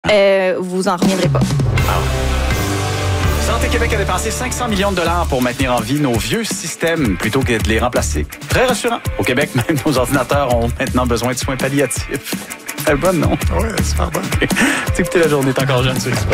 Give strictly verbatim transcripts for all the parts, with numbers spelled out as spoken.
Euh, vous en reviendrez pas. Ah ouais. Santé Québec a dépensé cinq cents millions de dollars pour maintenir en vie nos vieux systèmes plutôt que de les remplacer. Très rassurant. Au Québec, même nos ordinateurs ont maintenant besoin de soins palliatifs. C'est bonne, non? Oui, super bonne. T'écoutes la journée, t'es encore jeune, c'est super.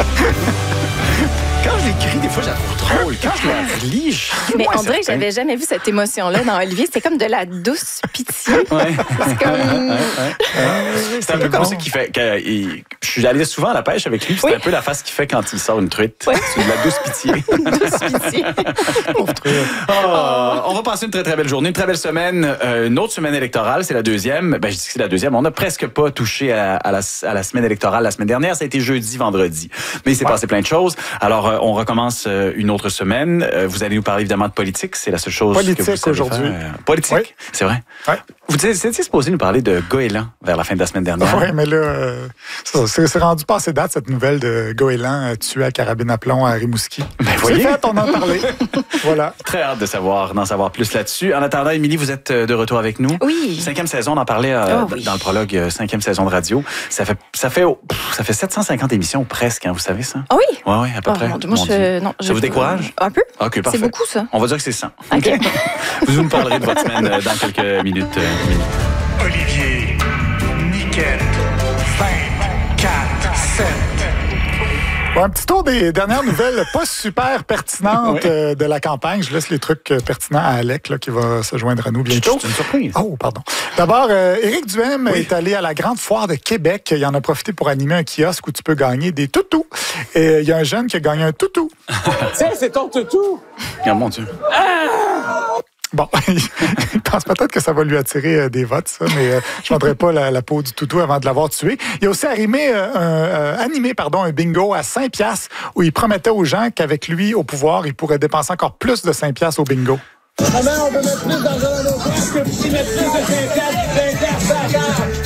Quand je l'écris, des fois, je la trouve drôle. Quand je la relis, je suis Mais moins on dirait que certain. j'avais jamais vu cette émotion-là dans Olivier. C'était comme de la douce pitié. Ouais. C'est comme... C'est un peu comme ça qu'il fait. Que, il, je suis allé souvent à la pêche avec lui, puis c'est Oui. un peu la face qu'il fait quand il sort une truite. Oui. C'est de la douce pitié. douce pitié. Pauvre truc. Oh, on va passer une très, très belle journée, une très belle semaine. Euh, une autre semaine électorale, c'est la deuxième. Ben, je dis que c'est la deuxième. On n'a presque pas touché à, à, la, à la semaine électorale la semaine dernière. Ça a été jeudi, vendredi. Mais il s'est ouais. passé plein de choses. Alors, euh, on recommence euh, une autre semaine. Euh, vous allez nous parler évidemment de politique. C'est la seule chose politique que vous savez aujourd'hui. faire. Politique, oui. C'est vrai. Ouais. Vous étiez supposé nous parler de Goéland vers la fin de la semaine dernière. Oui, mais là, euh, c'est, c'est rendu passé date, cette nouvelle de Goéland euh, tué à carabine à plomb à Rimouski. Ben, c'est voyez. fait, on en parlait. Voilà. Très hâte de savoir, d'en savoir plus là-dessus. En attendant, Émilie, vous êtes de retour avec nous. Oui. Cinquième saison, on en parlait euh, oh, oui. dans le prologue, euh, cinquième saison de radio. Ça fait, ça fait, oh, pff, ça fait sept cent cinquante émissions presque, hein, vous savez ça? Ah oui? Oui, oui, à peu oh, près. Mon Dieu, moi, je, non, ça je, vous décourage? Un peu. OK, parfait. C'est beaucoup, ça. On va dire que c'est cent. OK. Vous nous parlerez de votre semaine euh, dans quelques minutes. Euh, Émilie. Olivier, Niquette, vingt, quatre, sept. Bon, un petit tour des dernières nouvelles pas super pertinentes oui. euh, de la campagne. Je laisse les trucs euh, pertinents à Alec, là, qui va se joindre à nous bientôt. C'est une surprise. Oh, pardon. D'abord, euh, Éric Duhaime oui. est allé à la Grande Foire de Québec. Il en a profité pour animer un kiosque où tu peux gagner des toutous. Et il y a un jeune qui a gagné un toutou. Tiens, c'est ton toutou! Oh mon Dieu. Ah! Bon, il pense peut-être que ça va lui attirer euh, des votes, ça, mais euh, je ne vendrai pas la, la peau du toutou avant de l'avoir tué. Il a aussi animé, euh, un, euh, animé pardon, un bingo à cinq piastres où il promettait aux gens qu'avec lui au pouvoir, il pourrait dépenser encore plus de cinq piastres au bingo. Maman, on peut mettre plus d'argent dans nos poches que si mettre plus de cinq piastres, vingt piastres à la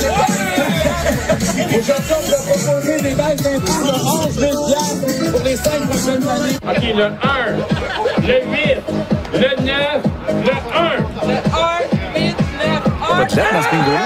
carte. Aujourd'hui, on va proposer des baisses d'impôts de onze mille piastres pour les cinq prochaines années. OK, le un, le huit, le neuf, le un. Le un, huit, neuf, un. Pas de lettre dans ce bingo.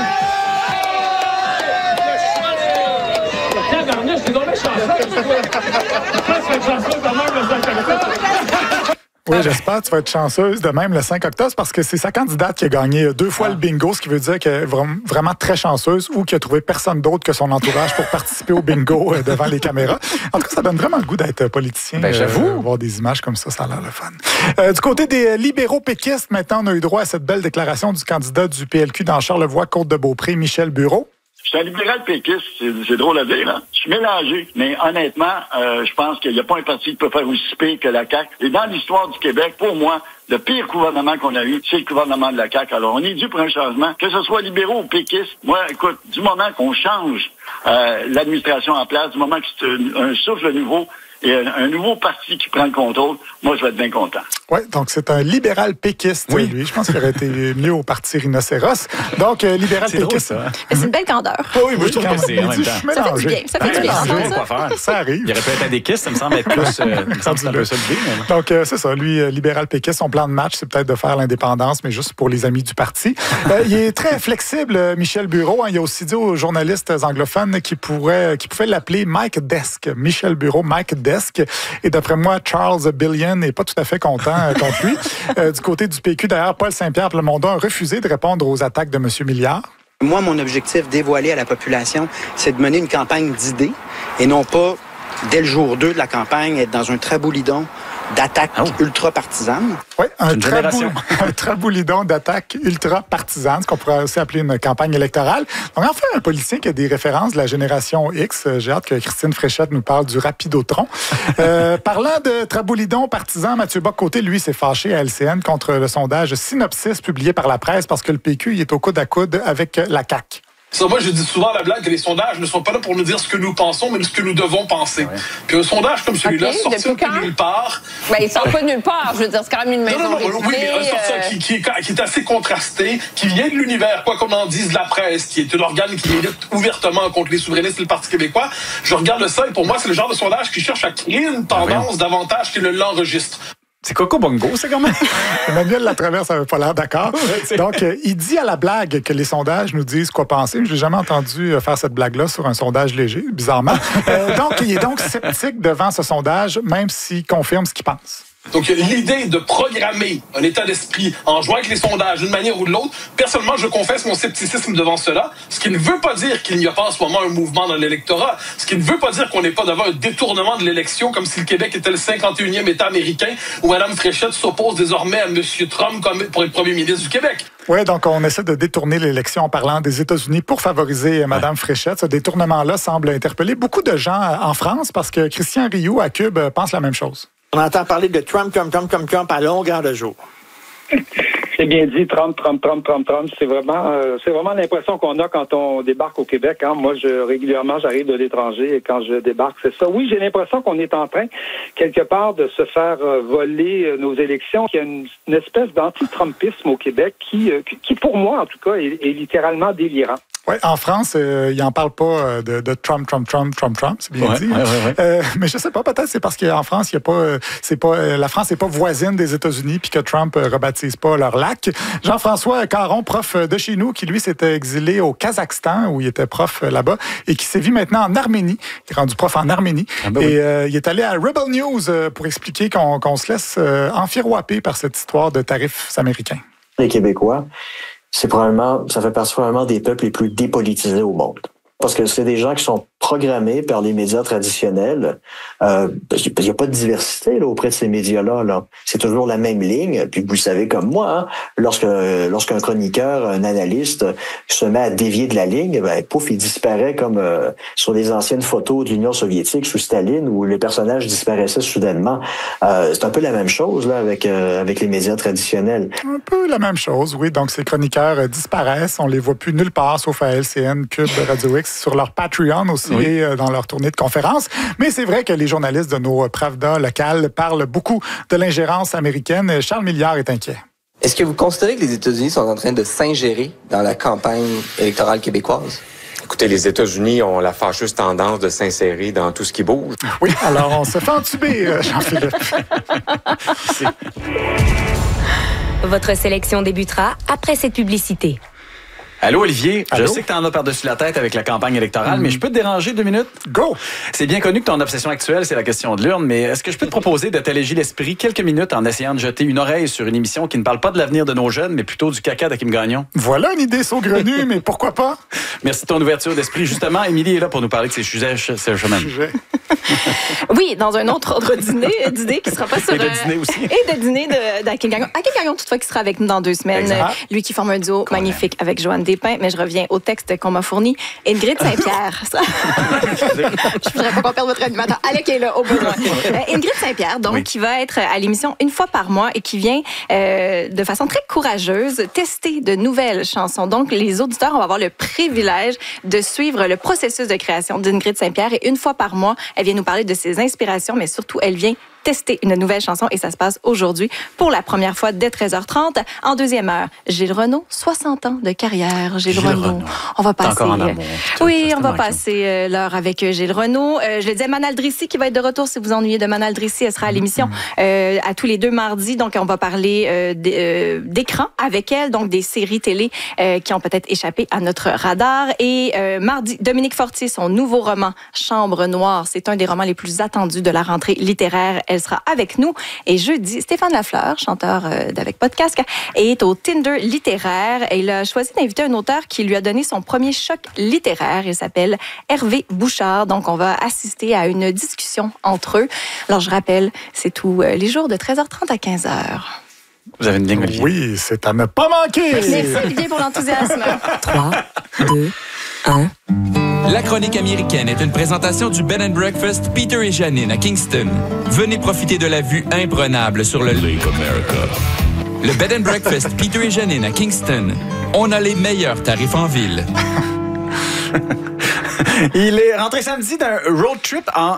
Tabarnouche, c'est donc bien chanceux. Ça, c'est chanceux quand même, le cinq octobre. Oui, j'espère que tu vas être chanceuse de même le cinq octobre parce que c'est sa candidate qui a gagné deux fois ah. le bingo, ce qui veut dire qu'elle est vraiment très chanceuse ou qui a trouvé personne d'autre que son entourage pour participer au bingo devant les caméras. En tout cas, ça donne vraiment le goût d'être politicien. Ben, j'avoue. Euh, voir des images comme ça, ça a l'air le fun. Euh, du côté des libéraux péquistes, maintenant, on a eu droit à cette belle déclaration du candidat du P L Q dans Charlevoix-Côte-de-Beaupré, Michel Bureau. Je suis un libéral péquiste, c'est, c'est drôle à dire, hein? Je suis mélangé, mais honnêtement, euh, je pense qu'il n'y a pas un parti qui peut faire aussi pire que la C A Q. Et dans l'histoire du Québec, pour moi, le pire gouvernement qu'on a eu, c'est le gouvernement de la C A Q. Alors, on est dû pour un changement, que ce soit libéraux ou péquistes. Moi, écoute, du moment qu'on change euh, l'administration en place, du moment que c'est un, un souffle nouveau, et un, un nouveau parti qui prend le contrôle, moi, je vais être bien content. Oui, donc c'est un libéral péquiste, oui. lui. Je pense qu'il aurait été mieux au parti Rhinocéros. Donc, euh, libéral c'est péquiste. Drôle, ça, hein? C'est une belle candeur. Oui, oui, moi, je trouve que c'est en même temps. Ça fait du bien. Ça fait du bien. Ça. Ça. ça arrive. Il aurait pu être adéquiste, ça me semble être plus... Euh, me semble un peu ça le bien. Donc, euh, c'est ça. Lui, euh, libéral péquiste, son plan de match, c'est peut-être de faire l'indépendance, mais juste pour les amis du parti. Euh, il est très flexible, euh, Michel Bureau. Hein. Il a aussi dit aux journalistes anglophones qu'il pourrait, qu'il pouvait l'appeler Mike Desk. Michel Bureau, Mike Desk. Et d'après moi, Charles Billion n'est pas tout à fait content euh, contre lui. Euh, du côté du P Q, d'ailleurs, Paul Saint-Pierre Plamondon a refusé de répondre aux attaques de M. Milliard. Moi, mon objectif dévoilé à la population, c'est de mener une campagne d'idées et non pas, dès le jour deux de la campagne, être dans un traboulidon d'attaques oh. ultra-partisanes. Oui, un, trabou... un traboulidon d'attaques ultra-partisanes, ce qu'on pourrait aussi appeler une campagne électorale. Donc, enfin, un politicien qui a des références de la génération X. J'ai hâte que Christine Fréchette nous parle du rapidotron. euh, parlant de traboulidon partisan, Mathieu Bock-Côté, lui, s'est fâché à L C N contre le sondage Synopsis publié par la presse parce que le P Q il est au coude à coude avec la C A Q. Ça, moi, je dis souvent à la blague que les sondages ne sont pas là pour nous dire ce que nous pensons, mais ce que nous devons penser. Ouais. Puis un sondage comme celui-là, okay, sortir de nulle part... Ben, il sort pas de nulle part. Je veux dire, c'est quand même une maison non, non, non, réputé, oui, mais un sortir euh... qui, qui, qui est assez contrasté, qui vient de l'univers, quoi qu'on en dise, de la presse, qui est un organe qui milite ouvertement contre les souverainistes et le Parti québécois. Je regarde ça et pour moi, c'est le genre de sondage qui cherche à créer une tendance ah, davantage qu'il ne l'enregistre. C'est Coco Bongo, c'est quand même. Emmanuel Latraverse n'avait pas l'air d'accord. Donc, euh, il dit à la blague que les sondages nous disent quoi penser. Je n'ai jamais entendu faire cette blague-là sur un sondage léger, bizarrement. Euh, donc, il est donc sceptique devant ce sondage, même s'il confirme ce qu'il pense. Donc, l'idée de programmer un état d'esprit en jouant avec les sondages d'une manière ou de l'autre, personnellement, je confesse mon scepticisme devant cela, ce qui ne veut pas dire qu'il n'y a pas en ce moment un mouvement dans l'électorat, ce qui ne veut pas dire qu'on n'est pas devant un détournement de l'élection, comme si le Québec était le cinquante et unième État américain, où Mme Fréchette s'oppose désormais à M. Trump comme pour être premier ministre du Québec. Oui, donc on essaie de détourner l'élection en parlant des États-Unis pour favoriser Mme ouais. Fréchette. Ce détournement-là semble interpeller beaucoup de gens en France, parce que Christian Rioux, à Cube, pense la même chose. On entend parler de Trump, Trump, Trump, Trump, Trump à longueur de jour. C'est bien dit, Trump, Trump, Trump, Trump, Trump. C'est vraiment, euh, c'est vraiment l'impression qu'on a quand on débarque au Québec. Hein. Moi, je régulièrement, j'arrive de l'étranger et quand je débarque, c'est ça. Oui, j'ai l'impression qu'on est en train, quelque part, de se faire euh, voler euh, nos élections. Il y a une, une espèce d'anti-trumpisme au Québec qui, euh, qui, qui, pour moi, en tout cas, est, est littéralement délirant. Oui, en France, euh, ils n'en parlent pas de, de Trump, Trump, Trump, Trump, Trump, c'est bien ouais, dit. Ouais, ouais, ouais. Euh, mais je sais pas, peut-être c'est parce qu'en France, il y a pas, c'est pas, la France n'est pas voisine des États-Unis, puis que Trump ne rebaptise pas leur lac. Jean-François Caron, prof de chez nous, qui lui s'était exilé au Kazakhstan, où il était prof là-bas, et qui sévit maintenant en Arménie. Il est rendu prof en Arménie. Ah ben et oui. euh, il est allé à Rebel News pour expliquer qu'on, qu'on se laisse euh, enfiroiper par cette histoire de tarifs américains. Les Québécois, c'est probablement, ça fait partie probablement des peuples les plus dépolitisés au monde. Parce que c'est des gens qui sont programmés par les médias traditionnels. Euh, il n'y a pas de diversité là, auprès de ces médias-là. Là. C'est toujours la même ligne. Puis vous le savez comme moi, hein, lorsque lorsqu'un chroniqueur, un analyste se met à dévier de la ligne, ben pouf, il disparaît comme euh, sur les anciennes photos de l'Union soviétique sous Staline où les personnages disparaissaient soudainement. Euh, c'est un peu la même chose là avec euh, avec les médias traditionnels. Un peu la même chose, oui. Donc ces chroniqueurs euh, disparaissent, on les voit plus nulle part sauf à L C N, Cube, Radio X, sur leur Patreon aussi. Oui. Et dans leur tournée de conférences. Mais c'est vrai que les journalistes de nos Pravda locales parlent beaucoup de l'ingérence américaine. Charles Milliard est inquiet. Est-ce que vous considérez que les États-Unis sont en train de s'ingérer dans la campagne électorale québécoise? Écoutez, les États-Unis ont la fâcheuse tendance de s'insérer dans tout ce qui bouge. Oui, alors on se fait entuber, Jean-Philippe. Votre sélection débutera après cette publicité. Allô, Olivier. Allô? Je sais que tu en as par-dessus la tête avec la campagne électorale, mmh. mais je peux te déranger deux minutes? Go! C'est bien connu que ton obsession actuelle, c'est la question de l'urne, mais est-ce que je peux te proposer de t'alléger l'esprit quelques minutes en essayant de jeter une oreille sur une émission qui ne parle pas de l'avenir de nos jeunes, mais plutôt du caca d'Hakim Gagnon? Voilà une idée saugrenue, mais pourquoi pas? Merci de ton ouverture d'esprit. Justement, Émilie est là pour nous parler de ces sujets. Ces sujets. Oui, dans un autre ordre d'idée, d'idée qui sera pas sur... Et de dîner aussi. Et de dîner d'Hakim Gagnon. Hakim Gagnon, toutefois, qui sera avec nous dans deux semaines. Exact. Lui qui forme un duo Qu'on magnifique aime. Avec Joanne Despins, mais je reviens au texte qu'on m'a fourni. Ingrid Saint-Pierre. Je voudrais pas qu'on perde votre animateur. Allez, qui est là, au besoin. Euh, Ingrid Saint-Pierre, donc, oui. qui va être à l'émission une fois par mois et qui vient euh, de façon très courageuse tester de nouvelles chansons. Donc, les auditeurs vont avoir le privilège de suivre le processus de création d'Ingrid Saint-Pierre et une fois par mois, elle vient nous parler de ses inspirations, mais surtout, elle vient tester une nouvelle chanson et ça se passe aujourd'hui pour la première fois dès treize heures trente. En deuxième heure, Gilles Renaud, soixante ans de carrière. Gilles, Gilles Renaud. Renaud. On va passer. Encore en amour, oui, on va passer euh, l'heure avec Gilles Renaud. Euh, je le disais, Manal Drissi qui va être de retour si vous ennuyez de Manal Drissi. Elle sera à l'émission euh, à tous les deux mardis. Donc, on va parler euh, d'écran avec elle, donc des séries télé euh, qui ont peut-être échappé à notre radar. Et euh, mardi, Dominique Fortier, son nouveau roman Chambre Noire. C'est un des romans les plus attendus de la rentrée littéraire. Elle sera avec nous. Et jeudi, Stéphane Lafleur, chanteur euh, d'Avec Podcast, est au Tinder littéraire et il a choisi d'inviter un auteur qui lui a donné son premier choc littéraire. Il s'appelle Hervé Bouchard. Donc, on va assister à une discussion entre eux. Alors, je rappelle, c'est tous euh, les jours de treize heures trente à quinze heures. Vous avez une ligne, Olivier? Oui, c'est à ne pas manquer. Merci, Olivier, pour l'enthousiasme. trois, deux, un... La chronique américaine est une présentation du Bed and Breakfast Peter et Janine à Kingston. Venez profiter de la vue imprenable sur le Lake America. Le Bed and Breakfast Peter et Janine à Kingston. On a les meilleurs tarifs en ville. Il est rentré samedi d'un road trip en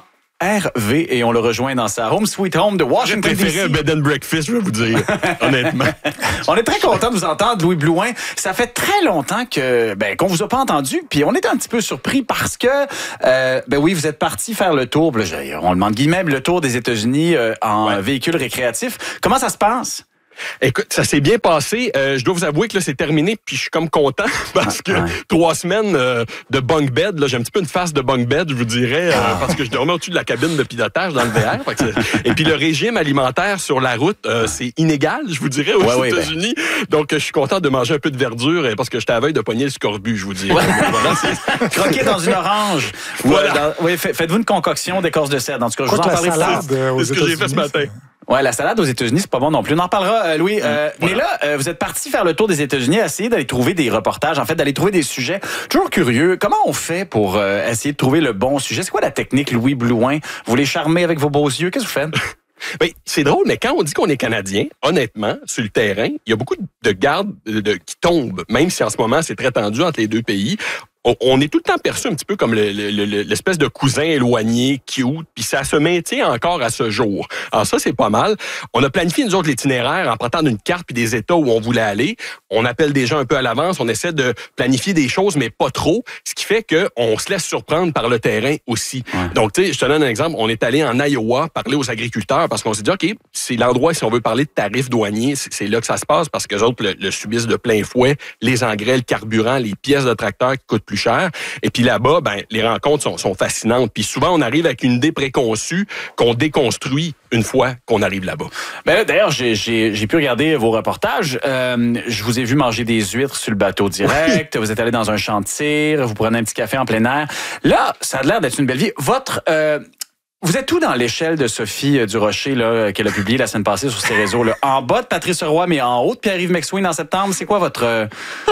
R V et on le rejoint dans sa home sweet home de Washington D C. J'ai préféré un bed and breakfast, je vais vous dire, honnêtement. On est très content de vous entendre, Louis Blouin. Ça fait très longtemps que ben qu'on vous a pas entendu, puis on était un petit peu surpris parce que euh, ben oui, vous êtes parti faire le tour, là, on le demande guillemets, le tour des États-Unis euh, en ouais. véhicule récréatif. Comment ça se passe? Écoute, ça s'est bien passé. Euh, je dois vous avouer que là, c'est terminé, puis je suis comme content parce que ouais. trois semaines euh, de bunk bed, là, j'ai un petit peu une face de bunk bed, je vous dirais, euh, ah. parce que je dormais au-dessus de la cabine de pilotage dans le V R. Fait que et puis le régime alimentaire sur la route, euh, c'est inégal, je vous dirais, aux ouais, États-Unis. Ouais, ben. Donc, je suis content de manger un peu de verdure parce que j'étais à veille de pogner le scorbut, je vous dis. Ouais. Voilà, croquer dans une orange. Voilà. Dans, oui, faites-vous une concoction d'écorce de cèdre. En tout cas, je vous en parlerai plus tard. C'est ce que j'ai fait ce matin. Ouais, la salade aux États-Unis, c'est pas bon non plus. On en parlera, euh, Louis. Euh, voilà. Mais là, euh, vous êtes parti faire le tour des États-Unis, essayer d'aller trouver des reportages, en fait, d'aller trouver des sujets. Toujours curieux. Comment on fait pour euh, essayer de trouver le bon sujet? C'est quoi la technique, Louis Blouin? Vous les charmez avec vos beaux yeux? Qu'est-ce que vous faites? Ben, c'est drôle, mais quand on dit qu'on est Canadien, honnêtement, sur le terrain, il y a beaucoup de gardes de, de, qui tombent, même si en ce moment, c'est très tendu entre les deux pays. On est tout le temps perçu un petit peu comme le, le, le, l'espèce de cousin éloigné, cute, puis ça se maintient encore à ce jour. Alors ça, c'est pas mal. On a planifié, nous autres, l'itinéraire en partant d'une carte puis des États où on voulait aller. On appelle des gens un peu à l'avance, on essaie de planifier des choses, mais pas trop, ce qui fait qu'on se laisse surprendre par le terrain aussi. Ouais. Donc, tu sais, je te donne un exemple. On est allé en Iowa parler aux agriculteurs parce qu'on s'est dit, OK, c'est l'endroit, si on veut parler de tarifs douaniers, c'est là que ça se passe parce qu'eux autres le, le subissent de plein fouet, les engrais, le carburant, les pièces de tracteur qui coûtent plus cher. Et puis là-bas, ben, les rencontres sont, sont fascinantes. Puis souvent, on arrive avec une idée préconçue qu'on déconstruit une fois qu'on arrive là-bas. Ben, d'ailleurs, j'ai, j'ai, j'ai pu regarder vos reportages. Euh, je vous ai vu manger des huîtres sur le bateau direct. Vous êtes allé dans un champ de tir. Vous prenez un petit café en plein air. Là, ça a l'air d'être une belle vie. Votre... Euh, Vous êtes où dans l'échelle de Sophie Durocher là, qu'elle a publié la semaine passée sur ses réseaux? Là? En bas de Patrice Roy, mais en haut de Pierre-Yves McSween en septembre. C'est quoi votre... Euh...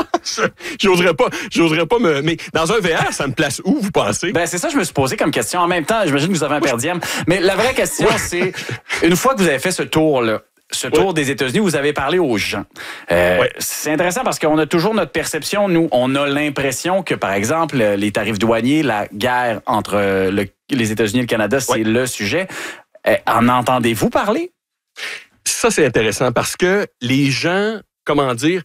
j'oserais pas, j'oserais pas me... Mais dans un V R, ça me place où, vous pensez? Ben c'est ça que je me suis posé comme question. En même temps, j'imagine que vous avez un per diem. Mais la vraie question, c'est, une fois que vous avez fait ce tour-là, ce tour ouais. des États-Unis, vous avez parlé aux gens. Euh, ouais. C'est intéressant parce qu'on a toujours notre perception. Nous, on a l'impression que, par exemple, les tarifs douaniers, la guerre entre le, les États-Unis et le Canada, c'est ouais. le sujet. Euh, en entendez-vous parler? Ça, c'est intéressant parce que les gens, comment dire,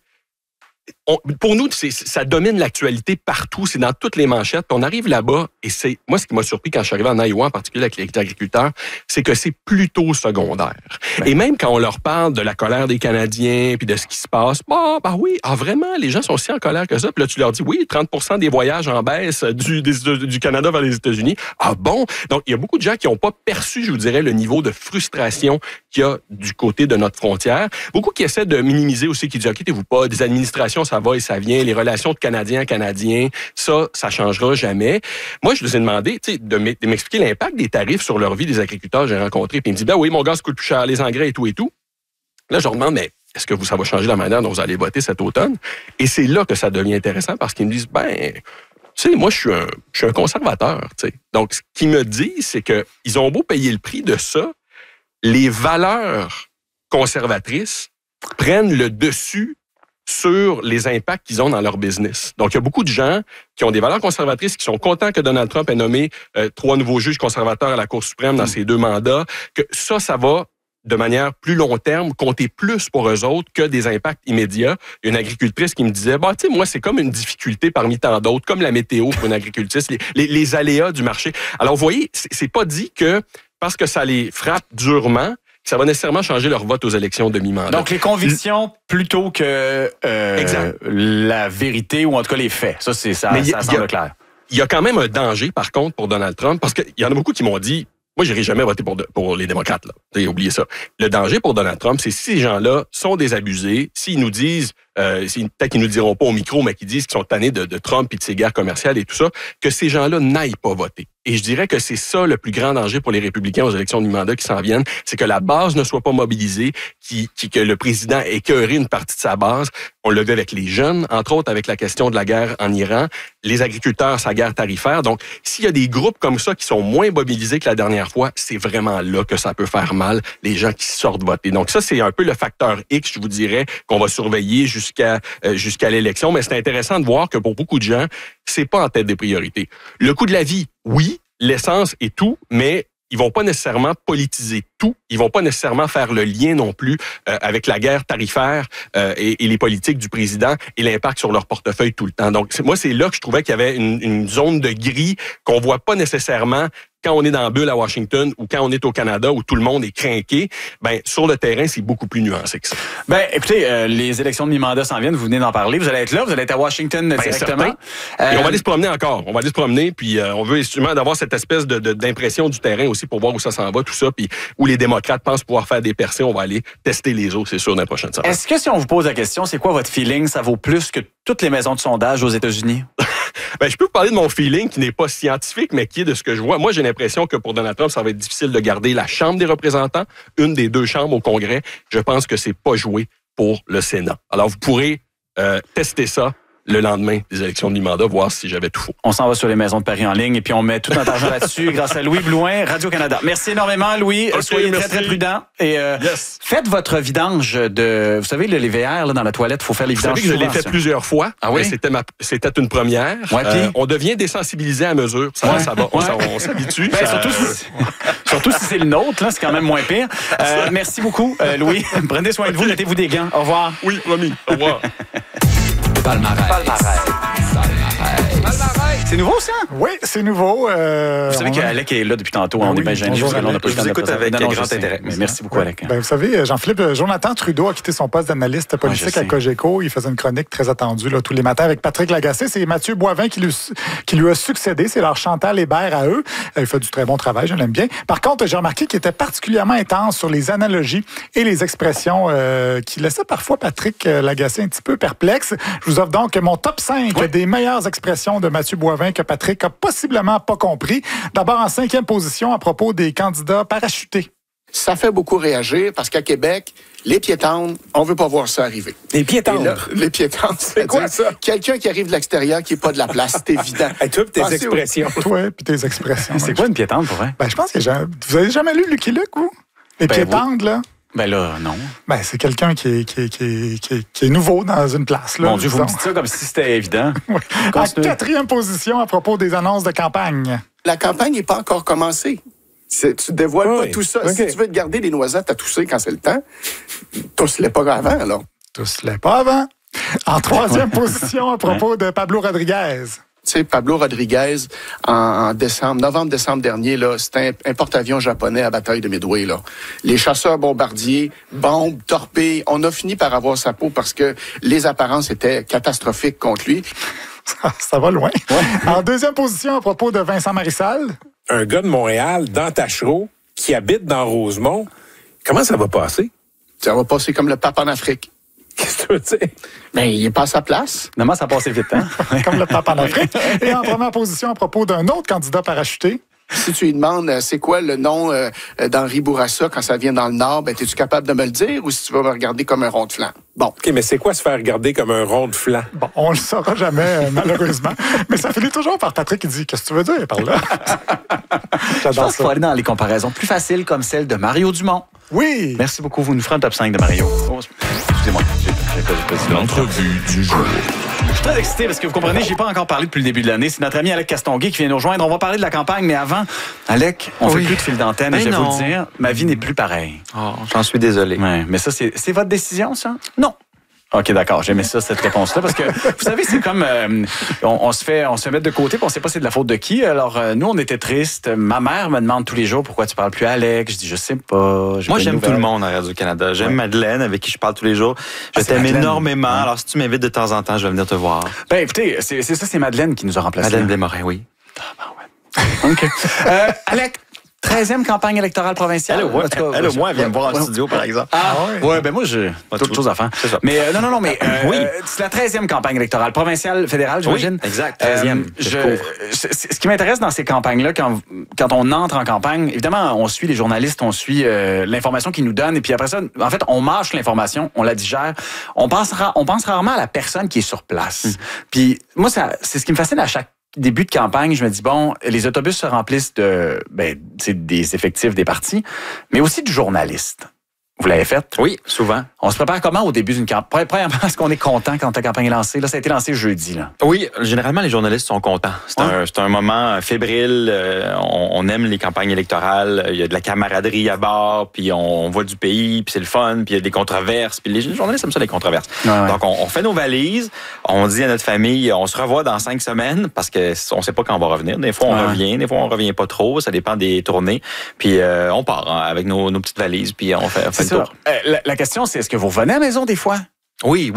on, pour nous, c'est, ça domine l'actualité partout, c'est dans toutes les manchettes. Puis on arrive là-bas et c'est moi ce qui m'a surpris quand je suis arrivé en Iowa, en particulier avec les agriculteurs, c'est que c'est plutôt secondaire. Ben. Et même quand on leur parle de la colère des Canadiens puis de ce qui se passe, bah, bah oui, ah vraiment, les gens sont si en colère que ça. Puis là, tu leur dis oui, trente pour cent des voyages en baisse du, des, du Canada vers les États-Unis. Ah bon? Donc il y a beaucoup de gens qui n'ont pas perçu, je vous dirais, le niveau de frustration qu'il y a du côté de notre frontière. Beaucoup qui essaient de minimiser aussi, qui disent inquiétez-vous pas, des administrations ça va et ça vient, les relations de Canadiens à Canadiens, ça, ça changera jamais. Moi, je leur ai demandé de m'expliquer l'impact des tarifs sur leur vie des agriculteurs que j'ai rencontrés. Puis ils me disent, ben oui, mon gaz coûte plus cher, les engrais et tout et tout. Là, je leur demande, mais est-ce que vous, ça va changer la manière dont vous allez voter cet automne? Et c'est là que ça devient intéressant parce qu'ils me disent, ben, tu sais, moi, je suis un, je suis un conservateur, tu sais. Donc, ce qu'ils me disent, c'est qu'ils ont beau payer le prix de ça, les valeurs conservatrices prennent le dessus sur les impacts qu'ils ont dans leur business. Donc, il y a beaucoup de gens qui ont des valeurs conservatrices, qui sont contents que Donald Trump ait nommé euh, trois nouveaux juges conservateurs à la Cour suprême dans mmh. ses deux mandats, que ça, ça va, de manière plus long terme, compter plus pour eux autres que des impacts immédiats. Il y a une agricultrice qui me disait, bah, tu sais, moi, c'est comme une difficulté parmi tant d'autres, comme la météo pour une agricultrice, les, les, les aléas du marché. Alors, vous voyez, c'est, c'est pas dit que parce que ça les frappe durement, ça va nécessairement changer leur vote aux élections de mi-mandat. Donc, les convictions plutôt que euh, la vérité ou en tout cas les faits. Ça, c'est, ça, ça semble clair. Il y a quand même un danger, par contre, pour Donald Trump, parce qu'il y en a beaucoup qui m'ont dit, moi, je n'irai jamais voter pour, de, pour les démocrates. Là. T'sais, oubliez ça. Le danger pour Donald Trump, c'est si ces gens-là sont désabusés, s'ils nous disent, euh, peut-être qu'ils nous le diront pas au micro, mais qu'ils disent qu'ils sont tannés de, de Trump et de ses guerres commerciales et tout ça, que ces gens-là n'aillent pas voter. Et je dirais que c'est ça le plus grand danger pour les républicains aux élections du mandat qui s'en viennent, c'est que la base ne soit pas mobilisée, qui, qui, que le président ait écœuré une partie de sa base. On le vu avec les jeunes, entre autres avec la question de la guerre en Iran, les agriculteurs, sa guerre tarifaire. Donc, s'il y a des groupes comme ça qui sont moins mobilisés que la dernière fois, c'est vraiment là que ça peut faire mal, les gens qui sortent voter. Donc ça, c'est un peu le facteur X, je vous dirais, qu'on va surveiller jusqu'à euh, jusqu'à l'élection. Mais c'est intéressant de voir que pour beaucoup de gens, c'est pas en tête des priorités. Le coût de la vie, oui, l'essence et tout, mais ils vont pas nécessairement politiser tout. Ils vont pas nécessairement faire le lien non plus euh, avec la guerre tarifaire euh, et, et les politiques du président et l'impact sur leur portefeuille tout le temps. Donc, c'est, moi, c'est là que je trouvais qu'il y avait une, une zone de gris qu'on voit pas nécessairement quand on est dans la bulle à Washington ou quand on est au Canada où tout le monde est crinqué. Ben, sur le terrain, c'est beaucoup plus nuancé que ça. Ben, écoutez, euh, les élections de mi-mandat s'en viennent. Vous venez d'en parler. Vous allez être là. Vous allez être à Washington Ben, directement. Euh, et on va aller se promener encore. On va aller se promener. Puis euh, on veut justement d'avoir cette espèce de, de, d'impression du terrain aussi pour voir où ça s'en va, tout ça. Puis où les démocrates pensent pouvoir faire des percées, on va aller tester les eaux, c'est sûr, dans la prochaine semaine. Est-ce que si on vous pose la question, c'est quoi votre feeling? Ça vaut plus que toutes les maisons de sondage aux États-Unis? Ben, je peux vous parler de mon feeling qui n'est pas scientifique, mais qui est de ce que je vois. Moi, j'ai l'impression que pour Donald Trump, ça va être difficile de garder la Chambre des représentants, une des deux chambres au Congrès. Je pense que c'est pas joué pour le Sénat. Alors, vous pourrez euh, tester ça le lendemain des élections de mi-mandat, voir si j'avais tout faux. On s'en va sur les maisons de Paris en ligne et puis on met tout notre argent là-dessus grâce à Louis Blouin, Radio-Canada. Merci énormément, Louis. Okay, Soyez merci. très, très prudents. Et euh, yes. faites votre vidange de... Vous savez, le, les V R là, dans la toilette, il faut faire les Vous vidanges savez que je l'ai souvent, fait ça. plusieurs fois. Ah oui? C'était, ma, c'était une première. Ouais, puis... euh, on devient désensibilisé à mesure. Ça, ouais. ça va. On, ouais. ça, on s'habitue. Ben, ça... surtout, si, surtout si c'est le nôtre, là, c'est quand même moins pire. Euh, merci beaucoup, euh, Louis. Prenez soin de vous. Mettez-vous des gants. Au revoir. Oui, promis. Au revoir. Palmarès. Palmarès. C'est nouveau, ça? Oui, c'est nouveau. Euh, vous savez on... qu'Alec est là depuis tantôt. Ben on oui, est bien gênés. bonjour, On n'a pas je vous écoute avec non, grand sais, intérêt. Mais merci beaucoup, oui. Alec. Ben, vous savez, Jean-Philippe, Jonathan Trudeau a quitté son poste d'analyste politique ouais, à Cogeco. Il faisait une chronique très attendue là, tous les matins avec Patrick Lagacé. C'est Mathieu Boivin qui lui, qui lui a succédé. C'est leur Chantal Hébert à eux. Il fait du très bon travail, je l'aime bien. Par contre, j'ai remarqué qu'il était particulièrement intense sur les analogies et les expressions euh, qui laissaient parfois Patrick Lagacé un petit peu perplexe. Je vous offre donc mon top cinq ouais. des meilleures expressions de Mathieu Boivin que Patrick a possiblement pas compris. D'abord, en cinquième position, à propos des candidats parachutés. Ça fait beaucoup réagir parce qu'à Québec, les piétons, on veut pas voir ça arriver. Les piétons? Les piétons, c'est quoi ça? Quelqu'un qui arrive de l'extérieur qui n'est pas de la place, c'est évident. Et toi, tes Pensez expressions. Au... Toi, puis tes expressions. C'est quoi une piétante, pour vrai? Ben, je pense que j'ai... vous avez jamais lu Lucky Luke, vous? Les ben, piétantes, là? Ben là, non. Ben, c'est quelqu'un qui est, qui, est, qui, est, qui, est, qui est nouveau dans une place. Là, Mon Dieu, vous me dites ça comme si c'était évident. Oui. En quatrième position, à propos des annonces de campagne. La campagne n'est pas encore commencée. C'est, tu dévoiles oui, pas tout ça. Okay. Si tu veux te garder les noisettes à tousser quand c'est le temps, tousse-les pas avant, alors. Tousse-les pas avant. En troisième position, à propos de Pablo Rodriguez. Tu sais, Pablo Rodriguez, en, en décembre, novembre-décembre dernier, là, c'était un, un porte-avions japonais à bataille de Midway, là. Les chasseurs bombardiers, bombes, torpilles, on a fini par avoir sa peau parce que les apparences étaient catastrophiques contre lui. Ça, ça va loin. Ouais. En deuxième position, à propos de Vincent Marissal. Un gars de Montréal, dans Tachereau, qui habite dans Rosemont. Comment ça va passer? Ça va passer comme le pape en Afrique. Qu'est-ce que tu veux dire? Ben, il n'est pas à sa place. Finalement, ça a passé vite, hein? Comme le pape en Afrique. Et en première position, à propos d'un autre candidat parachuté. Si tu lui demandes euh, c'est quoi le nom euh, d'Henri Bourassa quand ça vient dans le Nord, ben, es-tu capable de me le dire ou si tu vas me regarder comme un rond de flanc? Bon. OK, mais c'est quoi se faire regarder comme un rond de flanc? Bon, on le saura jamais, euh, malheureusement. Mais ça finit toujours par Patrick qui dit « Qu'est-ce que tu veux dire par là? » Je pense qu'il faut aller dans les comparaisons plus faciles comme celle de Mario Dumont. Oui! Merci beaucoup. Vous nous ferez un top cinq de Mario. Oh, excusez-moi. J'ai, j'ai pas, j'ai pas dit l'entrevue du jour. Je suis très excité parce que vous comprenez, j'ai pas encore parlé depuis le début de l'année. C'est notre ami Alec Castonguay qui vient nous rejoindre. On va parler de la campagne, mais avant, Alec, on oui. fait plus de fil d'antenne et je vais vous le dire, ma vie n'est plus pareille. Oh, j'en suis désolé. Ouais, mais ça, c'est, c'est votre décision, ça? Non. OK, d'accord. J'aimais ça, cette réponse-là, parce que, vous savez, c'est comme, euh, on, on se fait, on se fait mettre de côté, puis on sait pas c'est de la faute de qui. Alors, euh, nous, on était tristes. Ma mère me demande tous les jours pourquoi tu parles plus à Alex. Je dis, je sais pas. Moi, j'aime tout le monde à Radio-Canada. J'aime ouais. Madeleine, avec qui je parle tous les jours. Je ah, t'aime Madeleine. énormément. Ouais. Alors, si tu m'invites de temps en temps, je vais venir te voir. Ben, écoutez, c'est, c'est ça, c'est Madeleine qui nous a remplacés. Madeleine Desmarais, oui. Ah, ben ouais. OK. euh, Alec. treizième campagne électorale provinciale. Elle, ouais, cas, elle au moins, elle vient me voir en studio, par exemple. Ah, ah ouais. ouais, ben moi, j'ai d'autres choses à faire. C'est ça. Mais euh, non, non, non, mais euh, oui. euh, c'est la treizième campagne électorale provinciale, fédérale, j'imagine. Oui, exact, treizième. Euh, je, je, ce qui m'intéresse dans ces campagnes-là, quand, quand on entre en campagne, évidemment, on suit les journalistes, on suit euh, l'information qu'ils nous donnent, et puis après ça, en fait, on mâche l'information, on la digère. On pense, on pense rarement à la personne qui est sur place. Hum. Puis moi, ça, c'est ce qui me fascine à chaque début de campagne, je me dis, bon, les autobus se remplissent de, ben, c'est des effectifs des partis, mais aussi de journalistes. Vous l'avez fait? Oui, souvent. On se prépare comment au début d'une campagne? Premièrement, est-ce qu'on est content quand ta campagne est lancée? Là, ça a été lancé jeudi. Là. Oui, généralement, les journalistes sont contents. C'est, ouais. un, c'est un moment fébrile. Euh, on, on aime les campagnes électorales. Il y a de la camaraderie à bord, puis on, on voit du pays, puis c'est le fun, puis il y a des controverses. Puis les journalistes aiment ça, les controverses. Ouais, ouais. Donc, on, on fait nos valises. On dit à notre famille, on se revoit dans cinq semaines parce que on sait pas quand on va revenir. Des fois, on ouais. revient. Des fois, on revient pas trop. Ça dépend des tournées. Puis euh, on part hein, avec nos, nos petites valises, puis on fait, on fait le tour. Euh, la, la question, c'est est-ce que vous revenez à la maison des fois? Oui,